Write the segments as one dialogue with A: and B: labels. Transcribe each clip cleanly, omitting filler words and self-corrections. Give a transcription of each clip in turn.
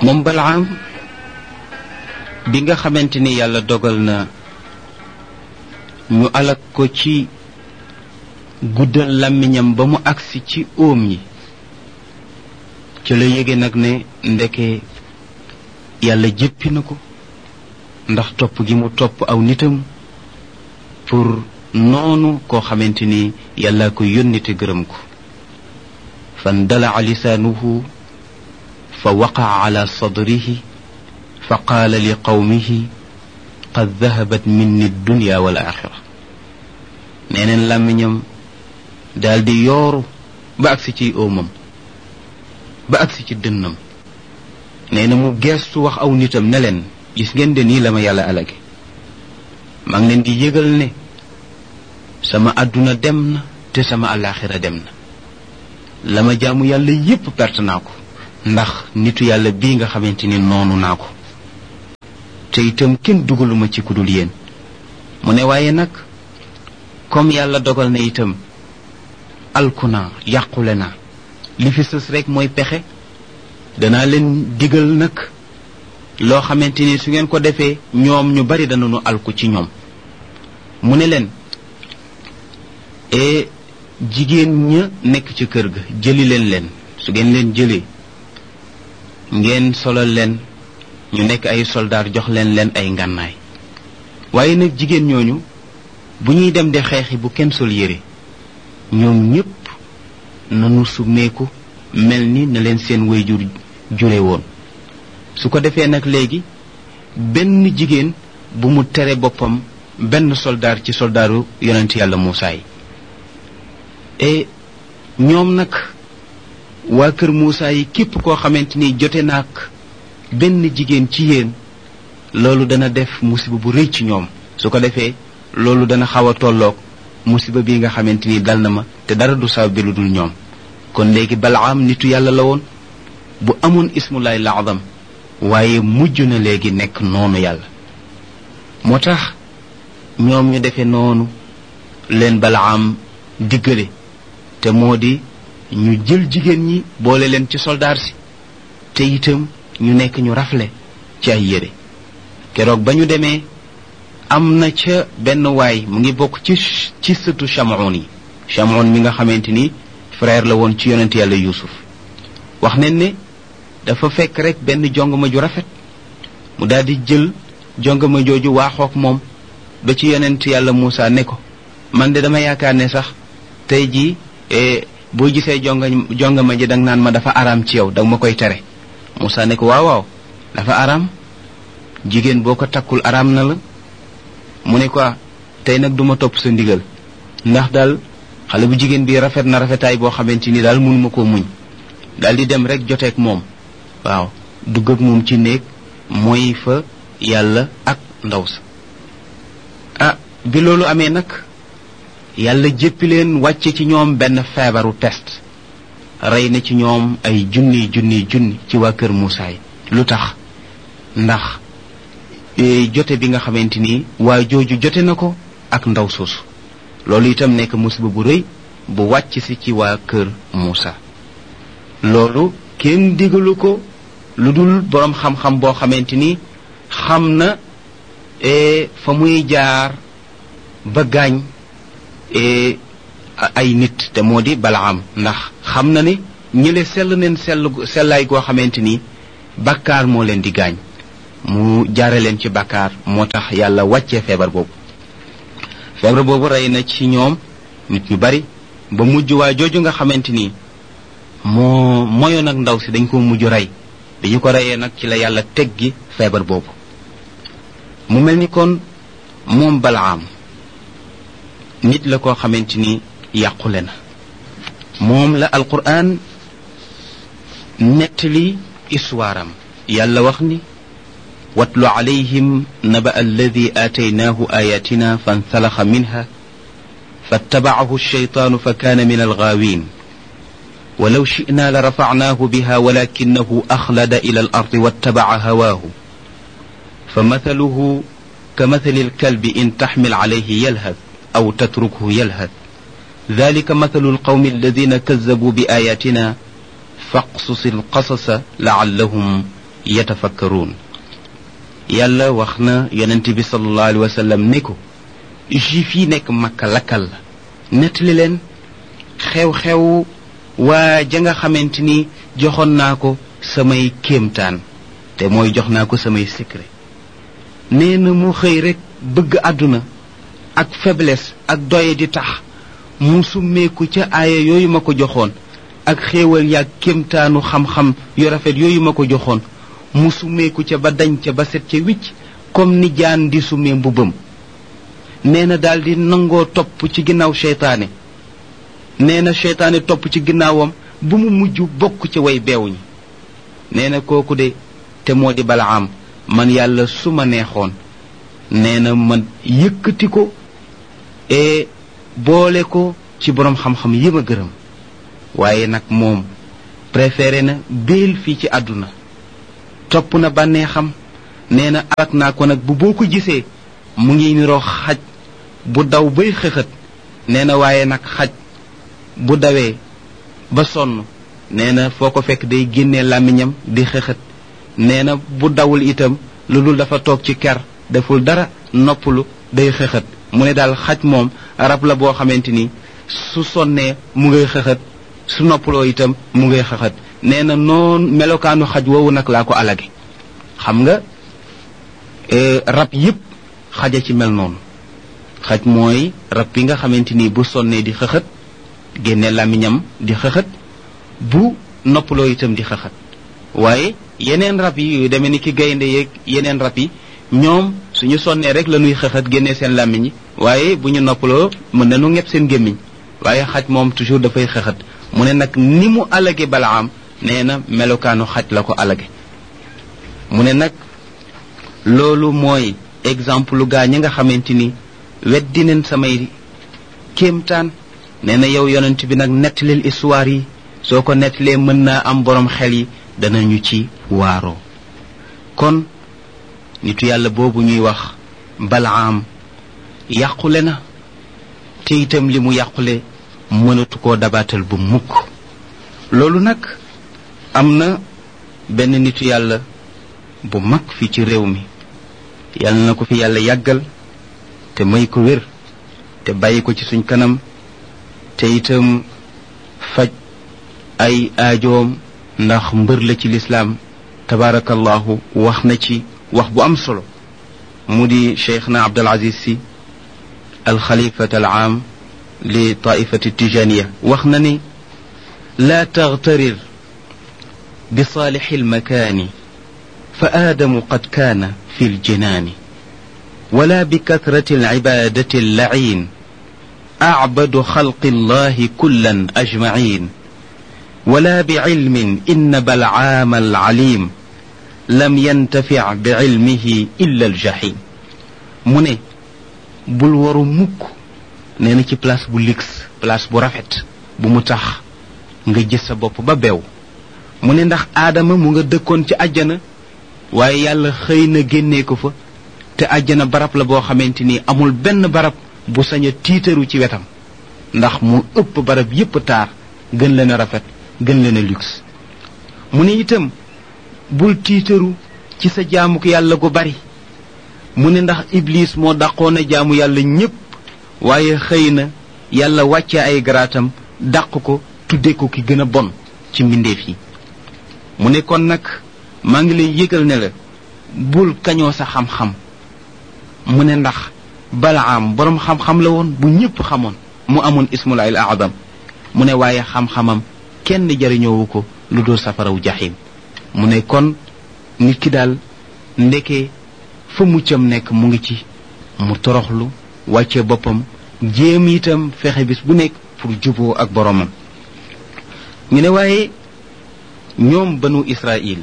A: moom Balaam bi nga xamante ni yàlla dogal na ñu alak ko ci guddal làmmiñam ba mu agsi ci óom yi ci la yége nag ne ndeke yàlla jéppi na ko ndax topp gi mu topp aw nitam pour noonu koo xamante ni yàlla ko yónni te gërëm ko fandala'a lisaanuhu fa waqa'a ala sadrihi fa qaala li qawmihi qad dahabat minni dunya wal axira neeneen làmmiñam daal di yooru ba agsi ci óomam ba agsi ci dënnam nee na mu geestu wax aw nitam ne leen gis ngeen de nii la ma yàlla alage maa ngi leen di yëgal ne sama àdduna dem na te sama alaxira dem na la ma jaamu yàlla yépp perte naa ko ndax nitu yàlla bii nga xamante ni noonu naa ko te itam kenn dugaluma ci ku dul yéen mu ne waaye nag comme yàlla dogal na itam alku naa yàqule naa li fi sës rek mooy pexe danaa leen digal nag loo xamante ni su ngeen ko defee ñoom ñu bari danañu alku ci ñoom mu ne leen jigéen ña nekk ci kër ga jëli leen su ngeen leen jëlee ngeen solal leen ñu nekk ay soldaar jox leen ay ngànnaay waaye nag jigéen ñooñu bu ñuy dem de xeexi bu kenn sol yére ñoom ñépp nanu summeeku mel ni na leen seen waajur jure woon su ko defee nag léegi benn jigéen bu mu tere boppam benn soldaar ci soldaaru yonent yàlla Muusaa yi ñoom nag waa kër Muusaa yi képp koo xamante ni jote naag benn jigéen ci yéen loolu dana def musiba bu rëy ci ñoom su ko defee loolu dana xaw a tolloog musiba bii nga xamante ni dal na ma te dara du sabab bi lu dul ñoom kon léegi Balaam nitu yàlla la woon bu amoon ismullahi laazam waaye mujj na léegi nekk noonu yàlla moo tax ñoom ñu defee noonu leen Balaam diggale te moo di ñu jël jigéen ñi boole leen ci soldaar si te itam ñu nekk ñu rafle ci ay yére keroog ba ñu demee am na ca benn waay mu ngi bokk ci sëtu Chamoun yi Chamoun mi nga xamante ni frère la woon ci yonent yàlla Yuusuf wax nañ ne dafa fekk rek benn jongama ju rafet mu daal di jël jongama jooju waaxook moom ba ci yonent yàlla Muusaa ne ko man de dama yaakaar ne sax tey jii boo gisee jongama ji danga naan ma dafa araam ci yow danga ma koy tere Muusaa ne ko waaw dafa araam jigéen boo ko takkul araam na la mu ne ko tey nag duma topp sa ndigal ndax daal xale bu jigéen bi rafet na rafetaay boo xamante ni daal mënuma koo muñ daal di dem rek joteek moom waaw dugg ak moom ci néeg mooy fa yàlla ak ndaw sa bi loolu amee nag yàlla jéppi leen wàcce ci ñoom benn feebaru peste rey na ci ñoom ay junni ci waa kër Muusaa yi lu tax ndax jote bi nga xamante ni waa jooju jote na ko ak ndaw soosu loolu itam nekk musiba bu rëy bu wàcc si ci waa kër Muusaa loolu kenn digalu ko lu dul boroom xam-xam boo xamante ni xam na fa muy jaar ba gaañ ay nit te moo di Balaam ndax xam na ni ñële sell neen sellaay goo xamante ni bàkkaar moo leen di gaañ mu jaare leen ci bàkkaar moo tax yàlla wàccee feebar boobu rey na ci ñoom nit ñu bari ba mujj waa jooju nga xamante ni moo moyoon ak ndaw si dañ ko mujj rey bi ñu ko reyee nag ci la yàlla teggi feebar boobu mu mel ni kon moom Balaam nit la koo xamante ni yàqule na moom la alquran nettali histoire am yàlla wax ni watlu alayhim naba alladi aataynaahu ayatina fansalaxa minha fattabacahu alshaytaanu fa kaana min algaawin walaw shi'naa la rafacnaahu biha walakinahu axlada ila alardi wattabaca hawaahu fa mathaluhu ka mathali alkalbi in taxmil calayhi yalhad aw tatrukhu yalhad dalika mathalu alqawmi alladina kazabuu bi ayatina faqsus alqasasa laallahum yatafakkaruun yàlla wax na yonent bi sallallahu alayhi wa sallam ne ko juif yi nekk Makka lakkal la nettali leen xew-xew waa ja nga xamante ni joxoon naa ko samay kéemtaan te mooy jox naa ko samay secret nee na mu xëy rek bëgg àdduna ak faiblesse ak doye di tax mu summeeku ca aaya yooyu ma ko joxoon ak xéewal yaag kéemtaanu xam-xam yu rafet yooyu ma ko joxoon mu summeeku ca ba dañ ca ba set ca wicc comme ni jaan di summee mbubbam nee na daal di nangoo topp ci ginnaaw seytaane nee na seytaane topp ci ginnaawam bu mu mujj bokk ca way beew ñi nee na kooku de te moo di Balaam man yàlla su ma neexoon nee na man yëkkati ko et boole ko ci boroom xam-xam yi ma gërëm waaye nag moom préféré na béel fii ci àdduna topp na bànneexam nee na alak naa ko nag bu boo ko gisee mu ngi niroo xaj bu daw bay xëxët nee na waaye nag xaj bu dawee ba sonn nee na foo ko fekk day génnee làmmiñam di xëxët nee na bu dawul itam lu dul dafa toog ci ker deful dara noppalu day xëxët mu ne daal xaj moom rab la boo xamante ni su sonnee mu ngay xëxët su noppaloo itam mu ngay xëxët nee na noonu melokaanu xaj woowu nag laa ko alage xam nga rab yépp xaja ci mel noonu xaj mooy rab bi nga xamante ni bu sonnee di xëxët génne làmmiñam di xëxët bu noppaloo itam di xëxët waaye yeneen rab yi yu demee ni ki gaynde yeeg yeneen rab yi ñoom suñu sonnee rek la ñuy xëxët génne seen làmmiñ yi waaye bu ñu noppaloo mën nañu ñepp seen gémmiñ waaye xaj moom toujours dafay xëxët mu ne nag ni mu alage Balaam nee na melokaanu xaj la ko alage mu ne nag loolu mooy exemple lu gaa ñi nga xamante ni weddi neen samay kéemtaan nee na yow yonent bi nag nettalil histoire yi soo ko nettalee mën naa am borom xel yi danañu ci waaroo kon nitu yàlla boobu ñuy wax Balaam yàqule na te itam li mu yàqule mënatu koo dabaatal bu mukk loolu nag am na benn nitu yàlla bu mag fi ci réew mi yàlla na ko fi yàlla yàggal te may ko wér te bàyyi ko ci suñ kanam te itam faj ay aajoom ndax mbër la ci lislaam tabaarakallahu wax na ci wax bu am solo mu di cheikhna Abdul Aziz Sy al xalifat al aam li taifati tijaniya wax na ni laa taghtarir bi saalixi almakaani fa aadamu qad kaana fi ljinaani wala bi kathrati alcibaadati allaciin acbadu xalqi allahi kullan ajmaciin ولا بعلم إن بلعام العليم لم ينتفع بعلمه إلا الجحيم mu ne bul waru mukk nee na ci place bu luxe place bu rafet bu mu tax nga gis sa bopp ba beew mu ne ndax aadama mu nga dëkkoon ci àjjana waaye yàlla xëy na génnee ko fa te àjjana barab la boo xamante ni amul benn barab bu sañ a tiitaru ci wetam ndax mu ëpp barab yépp taar gën leen a rafet gën leen a luxe mu ne itam bul tiitaru ci sa jaamuk yàlla gu bari mu ne ndax iblis moo dàqoon a jaamu yàlla ñépp waaye xëy na yàlla wàcce ay garaatam dàq ko tudde ko ki gën a bon ci mbindeef yi mu ne kon nag maa ngi lay yëgal ne la bul kañoo sa xam-xam mu ne ndax Balaam boroom xam-xam la woon bu ñépp xamoon mu amoon ismulaahil aadam mu ne waaye xam-xamam kenn jariñoowu ko lu dul safaraw jaxim mu ne kon nit ki daal ndeke fa muccam nekk mu ngi ci mu toroxlu wàcce boppam jéem itam fexe bis bu nekk pour juboo ak boromam ñu ne waaye ñoom banu Israël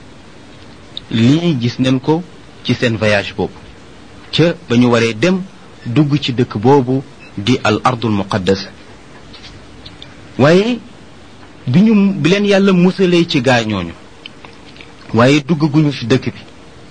A: lii gis nañ ko ci seen voyage boobu ca ba ñu waree dem dugg ci dëkk boobu di al ardul muqaddas waaye bi leen yàlla musalee ci gaañooñu waaye dugg guñu ci dëkk bi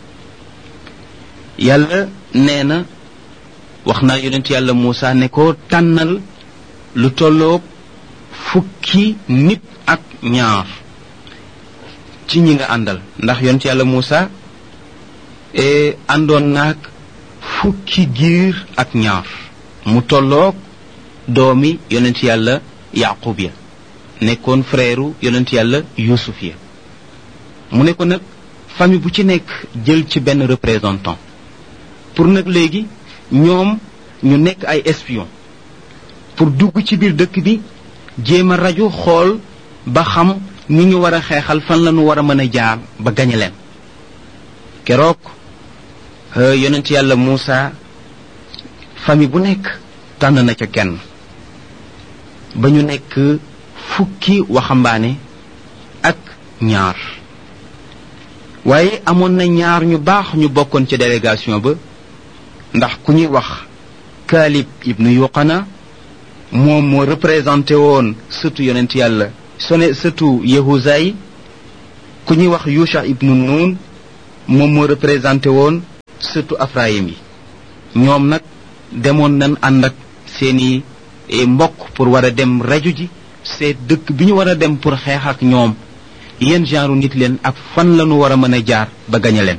A: yàlla nee na wax naa yonent yàlla Muusa ne ko tànnal lu tolloog fukki nit ak ñaar ci ci ñi nga àndal ndax yonent yàlla Muusa àndoon naag fukki giir ak ñaar mu tolloog doomi yonent yàlla Yaqub ya nekkoon frère yonent yàlla Yuusuf ya mu ne ko nag famille bu ci nekk jël ci benn représentant pour nag léegi ñoom ñu nekk ay espion pour dugg ci biir dëkk bi jéem a rajo xool ba xam ni ñu war a xeexal fan la ñu war a mën a jaar ba gañe leen keroog yonent yàlla Muusa famille bu nekk tànn na ca kenn ba ñu nekk fukki waxambaane ak ñaar waaye amoon na ñaar ñu baax ñu bokkoon ci délégation ba ndax ku ñuy wax Kaalib ibnu Yuqana moom moo représenté woon sëtu yonent yàlla sëtu Yahuza yi ku ñuy wax Yusha ibnu Nun moom moo représenté woon sëtu Afrayim yi ñoom nag demoon nañ ànd ak seeni mbokk pour war a dem raju ji seet dëkk bi ñu war a dem pour xeex ak ñoom yéen genre nit leen ak fan lañu war a mën a jaar ba gañe leen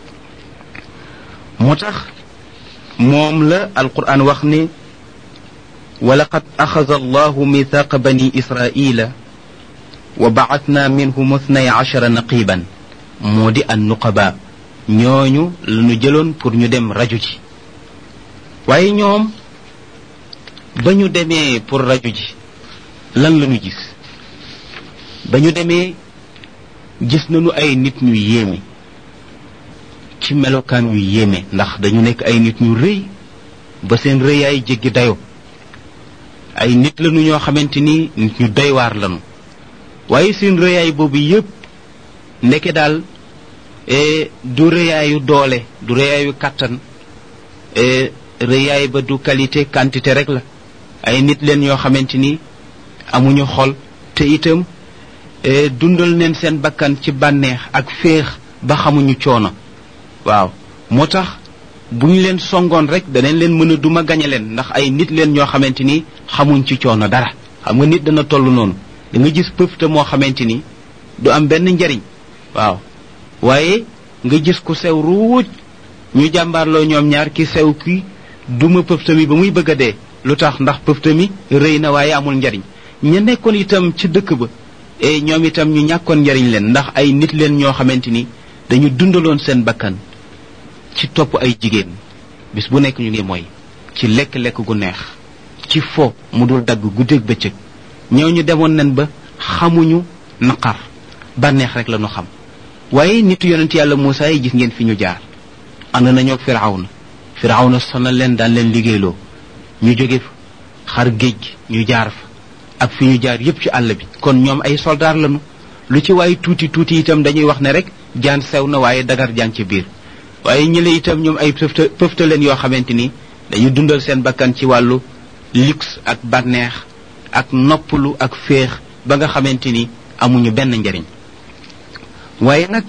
A: moo tax moom la alquran wax ni walaqad axada allahu mithaqa bani israila wa ba'athna minhum 12 naqiban moo di an nuqaba ñooñu lañu jëloon pour ñu dem raju ji waaye ñoom ba ñu demee pour raju ji lan lañu gis ba ñu demee gis nañu ay nit ñu yéeme ci melokaan yu yéeme ndax dañu nekk ay nit ñu rëy ba seen rëyaay jéggi dayo ay nit lañu ñoo xamante ni nit ñu doy waar lañu waaye seen rëyaay boobu yépp ndeke daal du rëyaayu doole du rëyaayu kàttan rëyaay ba du qualité quantité rek la ay nit leen yoo xamante ni amuñu xol te itam dundal neen seen bakkan ci bànneex ak féex ba xamuñu coono waaw moo tax bu ñu leen songoon rek daneen leen mën a duma gañe leen ndax ay nit leen ñoo xamante ni xamuñ ci coono dara xam nga nit dana toll noonu da nga gis pëfte moo xamante ni du am benn njariñ waaw waaye nga gis ku sew ruuj ñu jàmbaarloo ñoom ñaar ki sew ki duma pëfte mi ba muy bëgg a dee lu tax ndax pëfte mi rëy na waaye amul njariñ ña nekkoon itam ci dëkk ba ñoom itam ñu ñàkkoon njariñ leen ndax ay nit leen ñoo xamante ni dañu dundaloon seen bakkan ci topp ay jigéen bis bu nekk ñu ngi mooy ci lekk-lekk gu neex ci fo mu dul dagg guddeeg bëccëg ñooñu demoon nañ ba xamuñu naqar bànneex rek la ñu xam waaye nitu yonent yàlla Muusa yi gis ngeen fi ñu jaar ànd nañoo Firawna sonal leen daan leen liggéeyloo ñu jóge fa xar géej ñu jaar fa ak fi ñu jaar yépp ci àll bi kon ñoom ay soldaar lañu lu ci waaye tuuti tuuti itam dañuy wax ne rek jaan sew na waaye dagar jaan ci biir waaye ñële itam ñoom ay pëfta leen yoo xamante ni dañu dundal seen bakkan ci wàllu luxe ak bànneex ak noppalu ak féex ba nga xamante ni amuñu benn njariñ waaye nag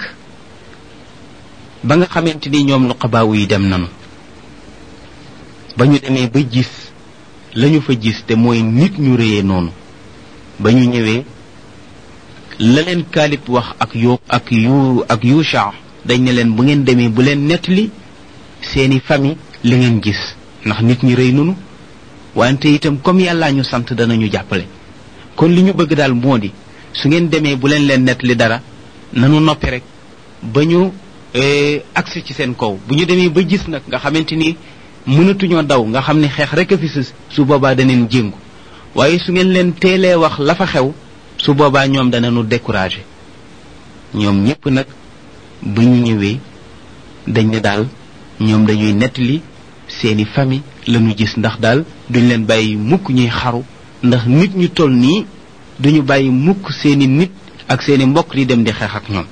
A: ba nga xamante ni ñoom nuqabaawu yi dem nanu ba ñu demee ba gis lañu fa gis te mooy nit ñu réyee noonu ba ñu ñëwee la leen Kaalib wax ak Yusha dañ ne leen bu ngeen demee bu leen nettali seeni famille li ngeen gis ndax nit ñi rëy nunu wante itam comme yàllaa ñu sant danañu jàppale kon li ñu bëgg daal moo di su ngeen demee bu leen nettali dara nanu noppi rek ba ñu agsi ci seen kaw bu ñu demee ba gis nag nga xamante ni mënatuñoo daw nga xam ne xeex rek a fi su boobaa daneen jéngu waaye su ngeen leen teelee wax la fa xew su boobaa ñoom danañu découragé ñoom ñépp nag ba ñu ñëwee dañ ne daal ñoom dañuy nettali seeni famille lañu gis ndax daal duñ leen bàyyi mukk ñuy xaru ndax nit ñu toll nii duñu bàyyi mukk seeni nit ak seeni mbokk di dem di xeex ak ñoom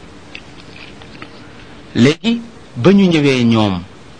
A: léegi ba ñu ñëwee ñoom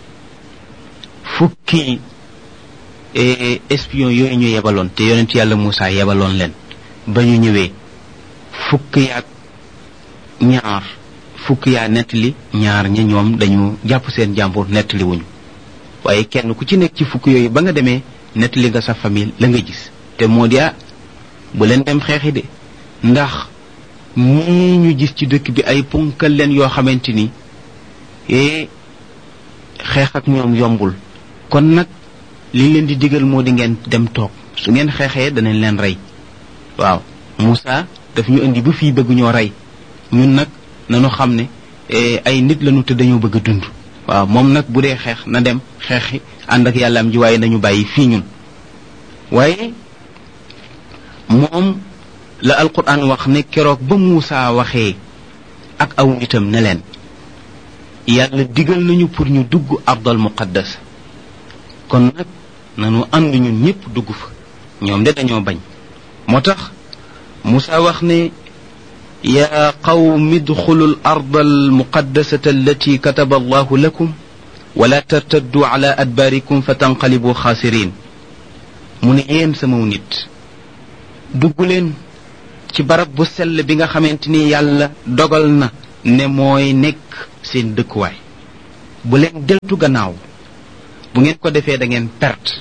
A: fukki espion yooyu ñu yebaloon te yonent yàlla Muusa yebaloon leen ba ñu ñëwee fukki ak ñaar fukki yaa nettali ñaar ña ñoom dañu jàpp seen jàmbur nettali wuñu waaye kenn ku ci nekk ci fukki yooyu ba nga demee nettali nga sa famille la nga gis te moo di bu leen dem xeexi de ndax ñii ñu gis ci dëkk bi ay ponkal leen yoo xamante ni xeex ak ñoom yombul kon nag li leen di digal moo di ngeen dem toog su ngeen xeexee danañ leen rey waaw Moussa daf ñu indi ba fii bëgg ñoo rey ñun nag nañu xam ne ay nit lañu te dañoo bëgg a dund waaw moom nag bu dee xeex na dem xeexi ànd ak yàllaam ji waaye nañu bàyyi fii ñun waaye moom la alquran wax ne keroog ba Moussa waxee ak aw nitam ne leen yàlla digal nañu pour ñu dugg ardal muqaddas kon nag nanu ànd ñun ñëpp dugg fa ñoom de dañoo bañ moo tax Moussa wax ne yaa qawmi idxulu al arda al muqaddasata allati kataba allahu lakum wala tartaddu ala adbaarikum fa tanqalibu xaasirin mu ne yéen samaw nit dugg leen ci barab bu sell bi nga xamante ni yàlla dogal na ne mooy nekk seen dëkkuwaay bu leen deltu gannaaw bu ngeen ko defee da ngeen perte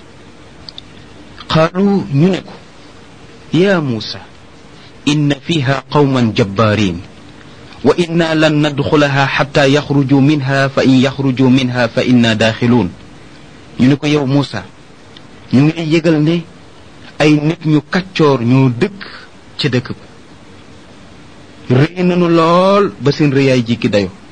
A: qaalu ñu ne ko yaa Muusa inna fiha qawman jabbaarin wa inna lan nadxulaha xatta yaxruju minha fa in yaxruju minha fa inna daaxiluun ñu ne ko yow Muusa ñu ngi lay yëgal ne ay nit ñu kaccoor ñoo dëkk ci dëkk ba rëy nañu lool ba seen rëyaay jikki dayo